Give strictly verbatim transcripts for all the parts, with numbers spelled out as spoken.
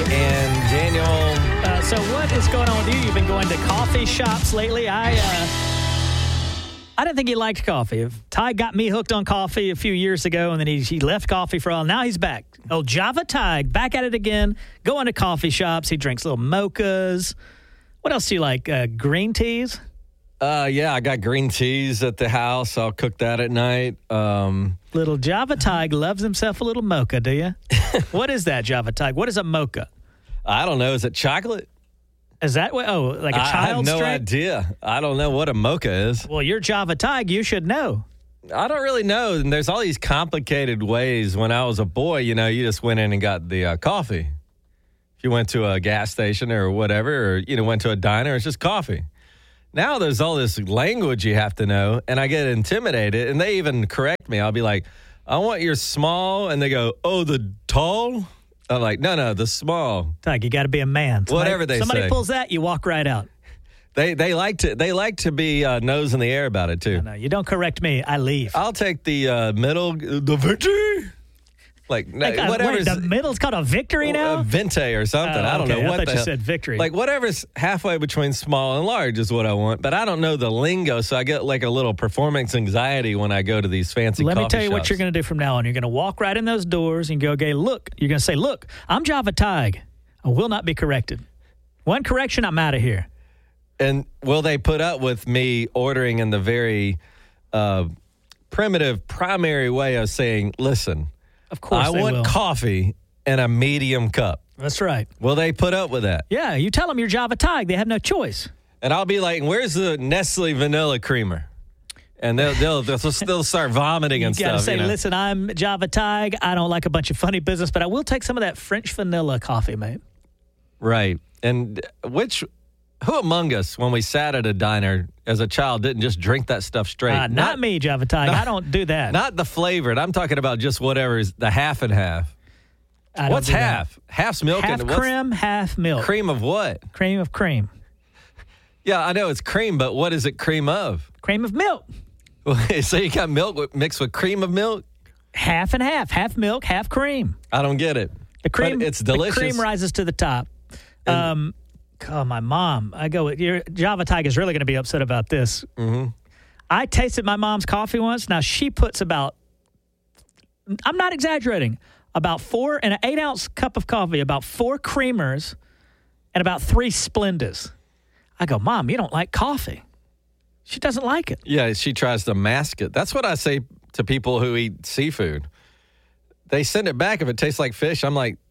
and Daniel. Uh, so what is going on with you? You've been going to coffee shops lately. I uh, I didn't think he liked coffee. Ty got me hooked on coffee a few years ago, and then he, he left coffee for a while. Now he's back. Oh, Java Ty, back at it again. Going to coffee shops. He drinks little mochas. What else do you like? Uh, green teas? Uh, yeah, I got green teas at the house. I'll cook that at night. Um, little Java Tig loves himself a little mocha, do you? What is that, Java Tig? What is a mocha? I don't know. Is it chocolate? Is that what? Oh, like a I child's have no drink? idea. I don't know what a mocha is. Well, you're Java Tig. You should know. I don't really know. And there's all these complicated ways. When I was a boy, you know, you just went in and got the uh, coffee. If you went to a gas station or whatever, or, you know, went to a diner, it's just coffee. Now there's all this language you have to know, and I get intimidated, and they even correct me. I'll be like, I want your small, and they go, oh, the tall? I'm like, no, no, the small. Tig, you got to be a man. Somebody, Whatever they somebody say. pulls that, you walk right out. They they like to they like to be uh, nose in the air about it, too. No, no, you don't correct me. I leave. I'll take the uh, middle, the venti. Like, like uh, whatever. Wait, the middle's called a victory now? A venti or something. Oh, I don't okay. know I what thought the you hell. said victory. Like, whatever's halfway between small and large is what I want. But I don't know the lingo, so I get like a little performance anxiety when I go to these fancy Let coffee me tell you shops. what you're going to do from now on. You're going to walk right in those doors and go, okay, look. You're going to say, look, I'm Java Tig. I will not be corrected. One correction, I'm out of here. And will they put up with me ordering in the very uh, primitive, primary way of saying, listen, of course I they want will. coffee in a medium cup. That's right. Will they put up with that? Yeah, you tell them you're Java Tig. They have no choice. And I'll be like, where's the Nestle vanilla creamer? And they'll they'll they'll, they'll start vomiting and You got to stuff. say, you know? listen, I'm Java Tig. I don't like a bunch of funny business, but I will take some of that French vanilla coffee, mate. Right. And which, who among us, when we sat at a diner as a child, didn't just drink that stuff straight? Uh, not, not me, Java Tig. I don't do that. Not the flavored. I'm talking about just whatever is the half and half. I don't What's do half? That. Half's milk half and what's cream, half milk. Cream of what? Cream of cream. Yeah, I know it's cream, but what is it cream of? Cream of milk. So you got milk with, mixed with cream of milk? Half and half. Half milk, half cream. I don't get it. The cream, but it's delicious. The cream rises to the top. And, um, oh, my mom. I go, your Java Tig is really going to be upset about this. Mm-hmm. I tasted my mom's coffee once. Now, she puts about, I'm not exaggerating, about four, in an eight-ounce cup of coffee, about four creamers and about three Splendas. I go, Mom, you don't like coffee. She doesn't like it. Yeah, she tries to mask it. That's what I say to people who eat seafood. They send it back if it tastes like fish. I'm like,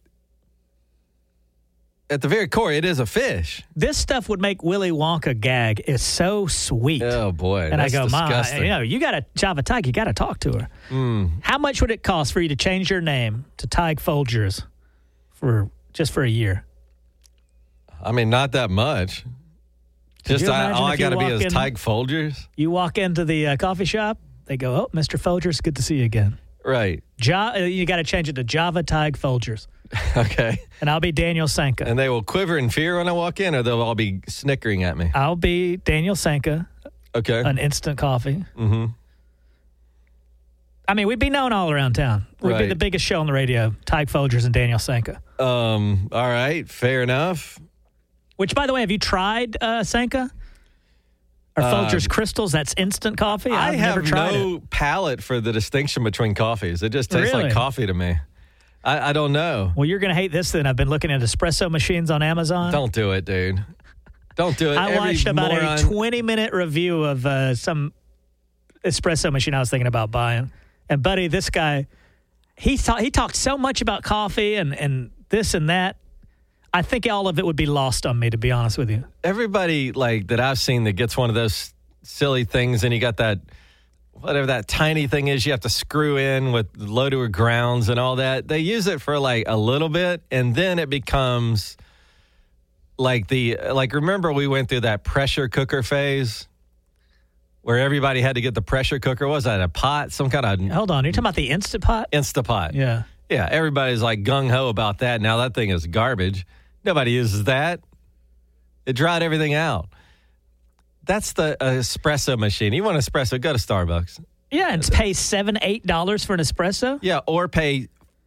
at the very core, it is a fish. This stuff would make Willy Wonka gag. It's so sweet. Oh, boy. And that's I go, disgusting. Mom, you know, you got a Java Tig. You got to talk to her. Mm. How much would it cost for you to change your name to Tig Folgers for just for a year? I mean, not that much. Could Just you I, imagine all I if you got to be walk is in- Tig Folgers. You walk into the uh, coffee shop, they go, oh, Mister Folgers, good to see you again. Right. Ja- you got to change it to Java Tig Folgers. Okay. And I'll be Daniel Sanka. And they will quiver in fear when I walk in, or they'll all be snickering at me. I'll be Daniel Sanka, Okay. an instant coffee. Mm-hmm. I mean, we'd be known all around town. We'd be Right. the biggest show on the radio, Tig Folgers and Daniel Sanka. Um. All right. Fair enough. Which, by the way, have you tried uh, Sanka? Or Uh, Folgers Crystals? That's instant coffee? I I've have never tried no it. palate for the distinction between coffees. It just tastes Really? like coffee to me. I, I don't know. Well, you're going to hate this then. I've been looking at espresso machines on Amazon. Don't do it, dude. Don't do it. I Every watched about moron- a twenty-minute review of uh, some espresso machine I was thinking about buying. And, buddy, this guy, he, ta- he talked so much about coffee and, and this and that. I think all of it would be lost on me, to be honest with you. Everybody like that I've seen that gets one of those silly things, and you got that whatever that tiny thing is you have to screw in with low to grounds and all that. They use it for like a little bit, and then it becomes like the like. Remember, we went through that pressure cooker phase where everybody had to get the pressure cooker. What was that, a pot? Some kind of Hold on. You're talking about the Instant Pot? Instapot. Yeah. Yeah, everybody's like gung-ho about that. Now that thing is garbage. Nobody uses that. It dried everything out. That's the uh, espresso machine. You want espresso, go to Starbucks. Yeah, and pay seven, eight dollars for an espresso? Yeah, or pay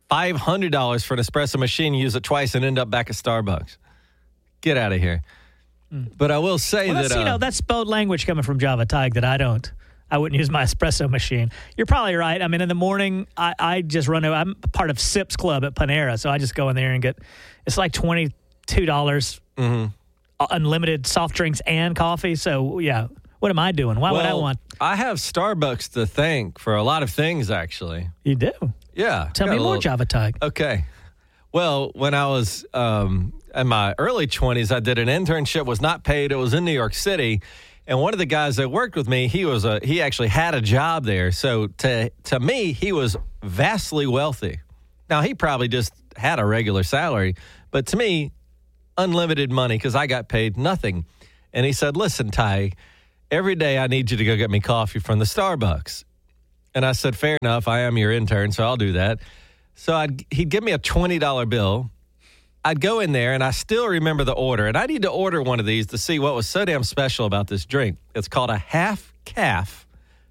five hundred dollars for an espresso machine, use it twice, and end up back at Starbucks. Get out of here. Mm. But I will say well, that... That's, uh, you know, that's bold language coming from Java Tig that I don't. I wouldn't use my espresso machine. You're probably right. I mean, in the morning, I, I just run... I'm part of Sips Club at Panera, so I just go in there and get... It's like twenty-two dollars, mm-hmm. unlimited soft drinks and coffee. So, yeah, what am I doing? Why well, would I want... I have Starbucks to thank for a lot of things, actually. You do? Yeah. Tell me more, little... Java Tig. Okay. Well, when I was um, in my early twenties, I did an internship, was not paid. It was in New York City. And one of the guys that worked with me, he was a he actually had a job there. So to to me, he was vastly wealthy. Now, he probably just had a regular salary, but to me, unlimited money because I got paid nothing. And he said, listen, Ty, every day I need you to go get me coffee from the Starbucks. And I said, fair enough, I am your intern, so I'll do that. So I'd, he'd give me a twenty dollar bill. I'd go in there, and I still remember the order. And I need to order one of these to see what was so damn special about this drink. It's called a half-calf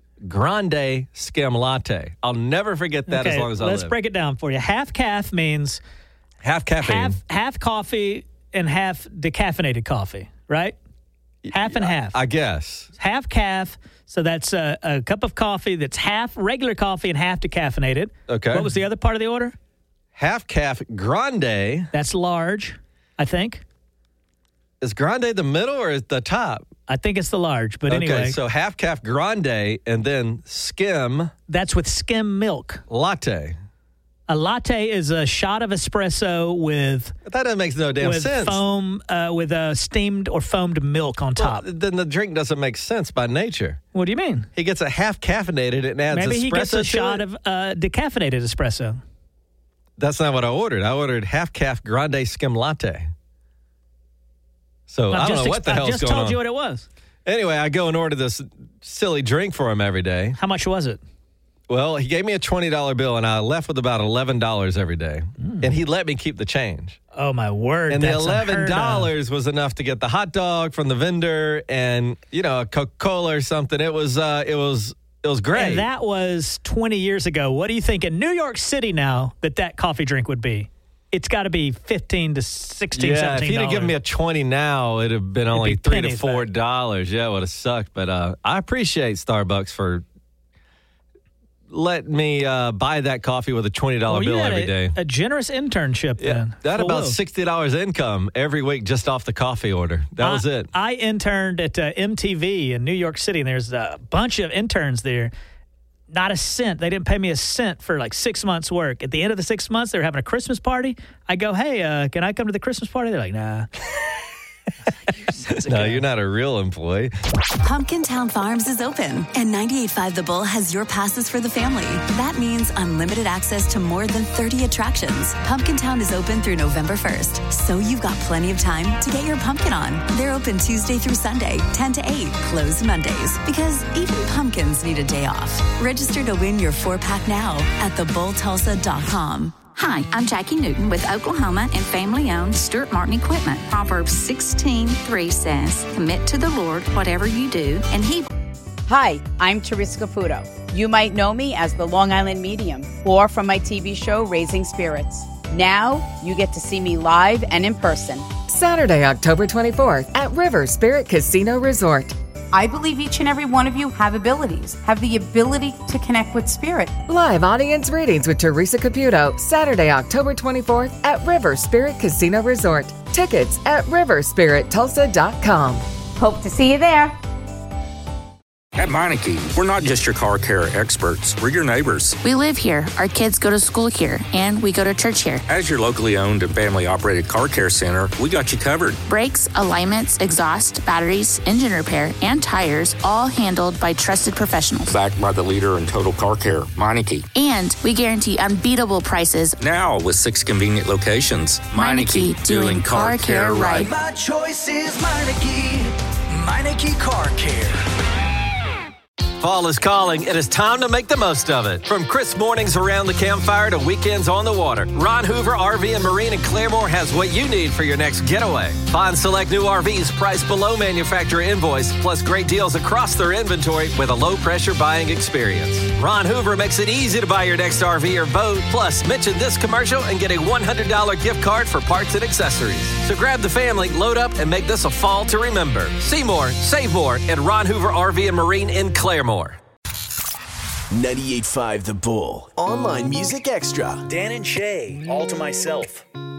grande skim latte. I'll never forget that okay, as long as I let's live. break it down for you. Half-calf means... Half caffeine. Half, half coffee and half decaffeinated coffee, right? Half and half. I guess. Half calf, so that's a, a cup of coffee that's half regular coffee and half decaffeinated. Okay. What was the other part of the order? Half calf grande. That's large, I think. Is grande the middle or is the top? I think it's the large, but okay, anyway. Okay, so half calf grande and then skim. That's with skim milk. Latte. A latte is a shot of espresso with... That doesn't make no damn with sense. foam, uh, with uh, steamed or foamed milk on top. Well, then the drink doesn't make sense by nature. What do you mean? He gets a half caffeinated and adds Maybe espresso he gets a to shot it? of uh, decaffeinated espresso. That's not what I ordered. I ordered half calf grande skim latte. So I've I don't just know what the ex- hell's I just going on. told you what it was. Anyway, I go and order this silly drink for him every day. How much was it? Well, he gave me a twenty dollar bill, and I left with about eleven dollars every day. Mm. And he let me keep the change. Oh, my word. And that's the eleven dollars was enough to get the hot dog from the vendor and, you know, a Coca-Cola or something. It was, uh, it was, it was great. And that was twenty years ago. What do you think in New York City now that that coffee drink would be? It's got to be fifteen to sixteen, yeah, seventeen dollars. If he'd have given me a twenty now, it'd have been only be three to four dollars. back. Yeah, it would have sucked. But uh, I appreciate Starbucks for let me uh, buy that coffee with a twenty dollar well, bill you had every a, day. A generous internship yeah, then. that Full about load. sixty dollars income every week just off the coffee order. That I, was it. I interned at uh, M T V in New York City, and there's a bunch of interns there. Not a cent. They didn't pay me a cent for like six months' work. At the end of the six months, they were having a Christmas party. I go, hey, uh, can I come to the Christmas party? They're like, nah. No, you're not a real employee. Pumpkintown Farms is open, and ninety-eight point five The Bull has your passes for the family. That means unlimited access to more than thirty attractions. Pumpkintown is open through November first, so you've got plenty of time to get your pumpkin on. They're open Tuesday through Sunday, ten to eight, closed Mondays, because even pumpkins need a day off. Register to win your four-pack now at the bull tulsa dot com. Hi, I'm Jackie Newton with Oklahoma and family-owned Stuart Martin Equipment. Proverbs sixteen three says, commit to the Lord whatever you do, and He... Hi, I'm Teresa Caputo. You might know me as the Long Island Medium or from my T V show, Raising Spirits. Now, you get to see me live and in person. Saturday, October twenty-fourth at River Spirit Casino Resort. I believe each and every one of you have abilities, have the ability to connect with spirit. Live audience readings with Teresa Caputo, Saturday, October twenty-fourth at River Spirit Casino Resort. Tickets at river spirit tulsa dot com. Hope to see you there. At Meineke, we're not just your car care experts, we're your neighbors. We live here, our kids go to school here, and we go to church here. As your locally owned and family-operated car care center, we got you covered. Brakes, alignments, exhaust, batteries, engine repair, and tires, all handled by trusted professionals. Backed by the leader in total car care, Meineke. And we guarantee unbeatable prices. Now with six convenient locations. Meineke, doing car care right. My choice is Meineke. Meineke Car Care. Fall is calling. It is time to make the most of it. From crisp mornings around the campfire to weekends on the water, Ron Hoover R V and Marine in Claremore has what you need for your next getaway. Find select new R Vs priced below manufacturer invoice, plus great deals across their inventory with a low-pressure buying experience. Ron Hoover makes it easy to buy your next R V or boat. Plus, mention this commercial and get a one hundred dollars gift card for parts and accessories. So grab the family, load up, and make this a fall to remember. See more, save more at Ron Hoover R V and Marine in Claremore. ninety-eight point five The Bull. Online Music Extra. Dan and Shay, All to Myself.